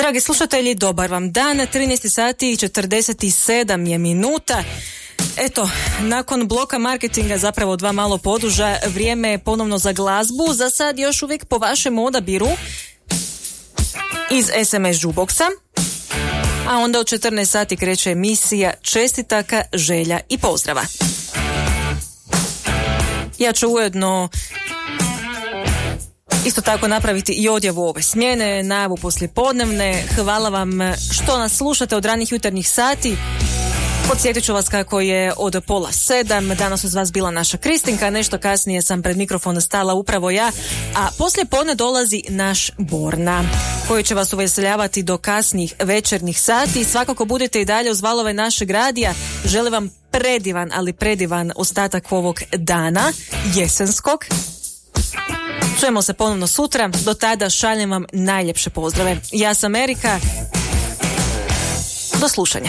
Dragi slušatelji, dobar vam dan, 13 sati i 47 je minuta. Eto, nakon bloka marketinga, zapravo dva malo poduža, vrijeme je ponovno za glazbu, za sad još uvijek po vašem odabiru iz SMS Jukeboxa, a onda u 14 sati kreće emisija čestitaka, želja i pozdrava. Ja ću ujedno isto tako napraviti i odjavu ove smjene, najavu poslijepodnevne. Hvala vam što nas slušate od ranih jutarnjih sati. Podsjetit ću vas kako je od 6:30. Danas uz vas bila naša Kristinka, nešto kasnije sam pred mikrofon stala upravo ja, a poslijepodne dolazi naš Borna, koji će vas uveseljavati do kasnih večernjih sati. Svakako budete i dalje uz valove našeg radija. Želim vam predivan, ali predivan ostatak ovog dana, jesenskog. Čujemo se ponovno sutra, do tada šaljem vam najljepše pozdrave. Ja sam Erika, do slušanja.